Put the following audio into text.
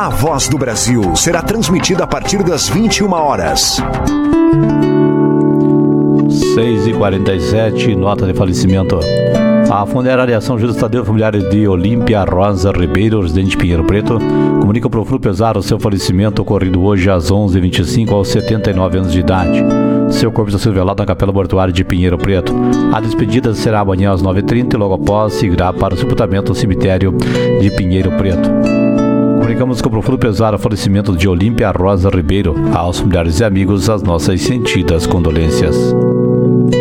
A Voz do Brasil será transmitida a partir das 21 horas. 6h47, nota de falecimento. A Funerária São Judas Tadeu, familiares de Olímpia Rosa Ribeiro, residente de Pinheiro Preto, comunica o profundo pesar o seu falecimento ocorrido hoje às 11h25, aos 79 anos de idade. Seu corpo está sendo velado na Capela Mortuária de Pinheiro Preto. A despedida será amanhã às 9h30 e logo após seguirá para o sepultamento no cemitério de Pinheiro Preto. Comunicamos com o profundo pesar o falecimento de Olímpia Rosa Ribeiro. Aos familiares e amigos, as nossas sentidas condolências.